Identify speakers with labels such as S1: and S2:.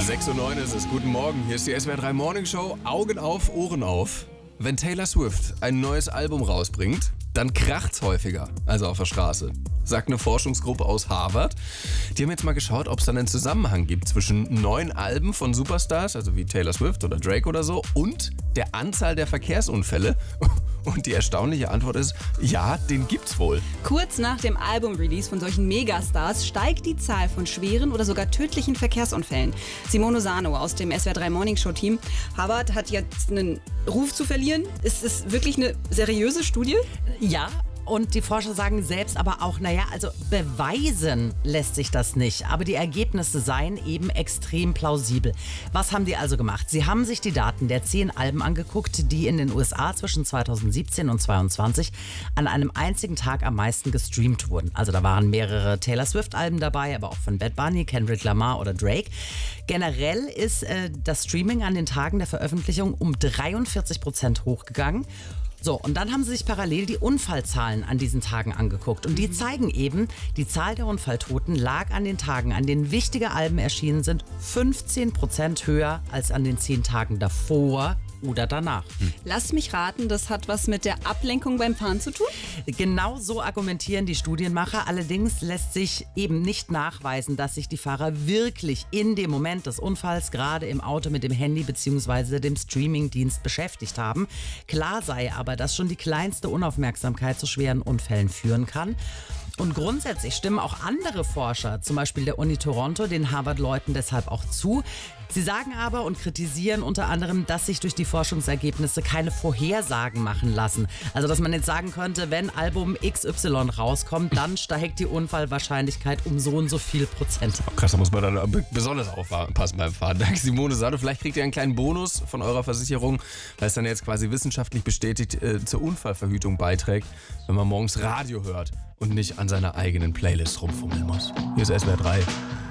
S1: 6:09 Uhr ist es. Guten Morgen. Hier ist die SWR 3 Morning Show. Augen auf, Ohren auf. Wenn Taylor Swift ein neues Album rausbringt, dann kracht's häufiger, also auf der Straße. Sagt eine Forschungsgruppe aus Harvard. Die haben jetzt mal geschaut, ob es dann einen Zusammenhang gibt zwischen neuen Alben von Superstars, also wie Taylor Swift oder Drake oder so, und der Anzahl der Verkehrsunfälle. Und die erstaunliche Antwort ist, ja, den gibt's wohl.
S2: Kurz nach dem Album-Release von solchen Megastars steigt die Zahl von schweren oder sogar tödlichen Verkehrsunfällen. Simone Sano aus dem SWR 3 Morning Show Team. Harvard hat jetzt einen Ruf zu verlieren. Ist es wirklich eine seriöse Studie?
S3: Ja. Und die Forscher sagen selbst aber auch, also beweisen lässt sich das nicht. Aber die Ergebnisse seien eben extrem plausibel. Was haben die also gemacht? Sie haben sich die Daten der 10 Alben angeguckt, die in den USA zwischen 2017 und 2022 an einem einzigen Tag am meisten gestreamt wurden. Also da waren mehrere Taylor Swift-Alben dabei, aber auch von Bad Bunny, Kendrick Lamar oder Drake. Generell ist das Streaming an den Tagen der Veröffentlichung um 43% hochgegangen. So, und dann haben sie sich parallel die Unfallzahlen an diesen Tagen angeguckt. Und die zeigen eben, die Zahl der Unfalltoten lag an den Tagen, an denen wichtige Alben erschienen sind, 15% höher als an den 10 Tagen davor oder danach.
S2: Lass mich raten, das hat was mit der Ablenkung beim Fahren zu tun?
S3: Genau so argumentieren die Studienmacher. Allerdings lässt sich eben nicht nachweisen, dass sich die Fahrer wirklich in dem Moment des Unfalls gerade im Auto mit dem Handy bzw. dem Streamingdienst beschäftigt haben. Klar sei aber, dass schon die kleinste Unaufmerksamkeit zu schweren Unfällen führen kann. Und grundsätzlich stimmen auch andere Forscher, zum Beispiel der Uni Toronto, den Harvard-Leuten deshalb auch zu. Sie sagen aber und kritisieren unter anderem, dass sich durch die Forschungsergebnisse keine Vorhersagen machen lassen. Also dass man jetzt sagen könnte, wenn Album XY rauskommt, dann steigt die Unfallwahrscheinlichkeit um so und so viel Prozent.
S1: Krass, da muss man dann besonders aufpassen beim Fahren. Danke, Simone Sado. Vielleicht kriegt ihr einen kleinen Bonus von eurer Versicherung, weil es dann jetzt quasi wissenschaftlich bestätigt zur Unfallverhütung beiträgt, wenn man morgens Radio hört und nicht an seiner eigenen Playlist rumfummeln muss. Hier ist SWR 3.